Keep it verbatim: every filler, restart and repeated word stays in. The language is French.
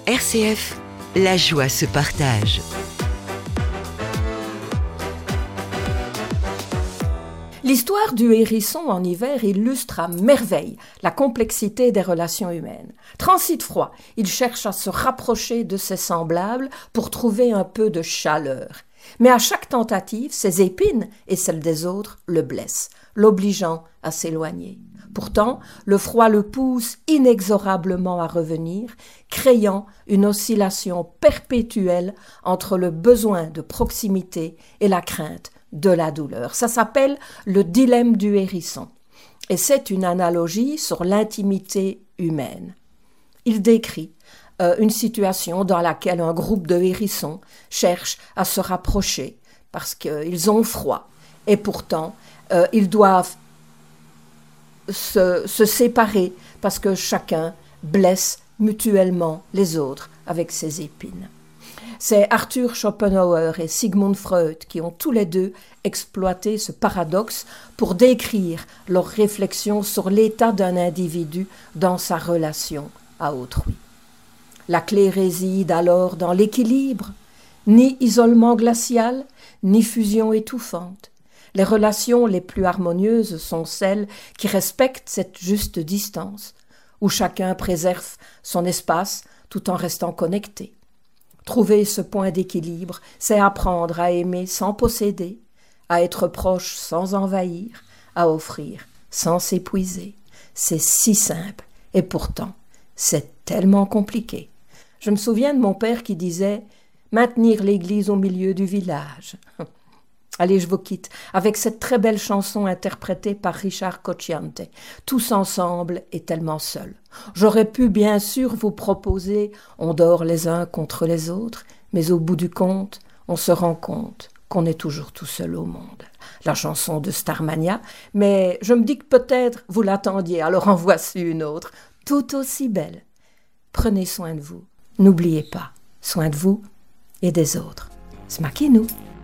R C F, la joie se partage. L'histoire du hérisson en hiver illustre à merveille la complexité des relations humaines. Transi de froid, il cherche à se rapprocher de ses semblables pour trouver un peu de chaleur. Mais à chaque tentative, ses épines et celles des autres le blessent, l'obligeant à s'éloigner. Pourtant, le froid le pousse inexorablement à revenir, créant une oscillation perpétuelle entre le besoin de proximité et la crainte de la douleur. Ça s'appelle le dilemme du hérisson. Et c'est une analogie sur l'intimité humaine. Il décrit euh, une situation dans laquelle un groupe de hérissons cherche à se rapprocher parce qu'ils ont froid. Et pourtant, euh, ils doivent se, se séparer parce que chacun blesse mutuellement les autres avec ses épines. C'est Arthur Schopenhauer et Sigmund Freud qui ont tous les deux exploité ce paradoxe pour décrire leurs réflexions sur l'état d'un individu dans sa relation à autrui. La clé réside alors dans l'équilibre, ni isolement glacial, ni fusion étouffante. Les relations les plus harmonieuses sont celles qui respectent cette juste distance, où chacun préserve son espace tout en restant connecté. Trouver ce point d'équilibre, c'est apprendre à aimer sans posséder, à être proche sans envahir, à offrir sans s'épuiser. C'est si simple et pourtant, c'est tellement compliqué. Je me souviens de mon père qui disait « maintenir l'église au milieu du village ». Allez, je vous quitte avec cette très belle chanson interprétée par Richard Cocciante. Tous ensemble et tellement seuls. J'aurais pu bien sûr vous proposer « On dort les uns contre les autres », mais au bout du compte, on se rend compte qu'on est toujours tout seul au monde. La chanson de Starmania, mais je me dis que peut-être vous l'attendiez, alors en voici une autre, tout aussi belle. Prenez soin de vous. N'oubliez pas, soin de vous et des autres. Smakinu.